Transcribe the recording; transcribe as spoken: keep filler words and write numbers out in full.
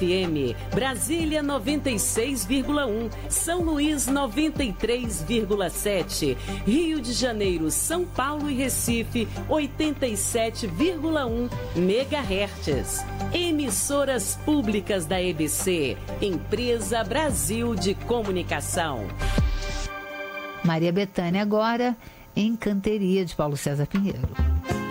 F M, Brasília noventa e seis vírgula um, São Luís noventa e três vírgula sete, Rio de Janeiro, São Paulo e Recife oitenta e sete vírgula um megahertz. Emissoras públicas da E B C, Empresa Brasil de Comunicação. Maria Bethânia agora em Canteria, de Paulo César Pinheiro.